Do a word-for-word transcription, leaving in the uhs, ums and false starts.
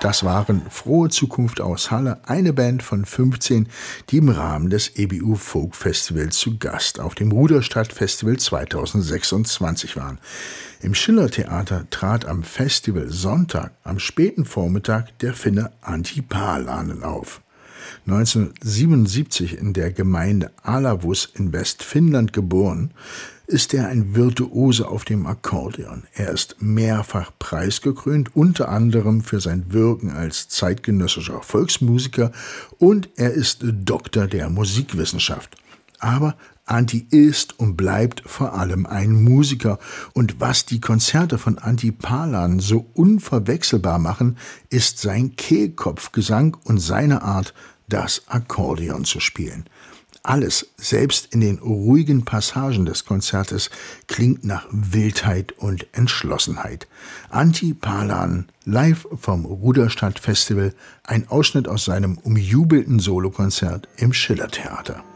Das waren Frohe Zukunft aus Halle, eine Band von fünfzehn, die im Rahmen des E B U Folk Festivals zu Gast auf dem Ruderstadt Festival zweitausendsechsundzwanzig waren. Im Schillertheater trat am Festival Sonntag am späten Vormittag der Finne Antti Paalanen auf. neunzehnhundertsiebenundsiebzig in der Gemeinde Alavus in Westfinnland geboren, ist er ein Virtuose auf dem Akkordeon. Er ist mehrfach preisgekrönt, unter anderem für sein Wirken als zeitgenössischer Volksmusiker, und er ist Doktor der Musikwissenschaft. Aber Antti ist und bleibt vor allem ein Musiker, und was die Konzerte von Antti Paalanen so unverwechselbar machen, ist sein Kehlkopfgesang und seine Art, das Akkordeon zu spielen. Alles, selbst in den ruhigen Passagen des Konzertes, klingt nach Wildheit und Entschlossenheit. Antti Paalanen live vom Ruderstadt Festival, ein Ausschnitt aus seinem umjubelten Solokonzert im Schillertheater.